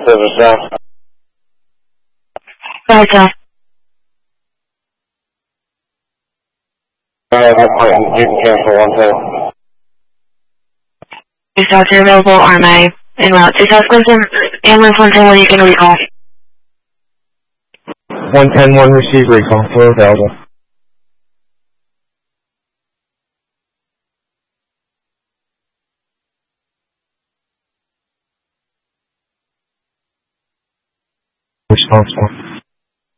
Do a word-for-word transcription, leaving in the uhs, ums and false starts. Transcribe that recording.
service now. Delta. Uh, one point, you can cancel one ten. Is Delta available? R M A en route to South Clinton. Ambulance one ten one, you can recall. one ten one, receive recall. We're available. Response one.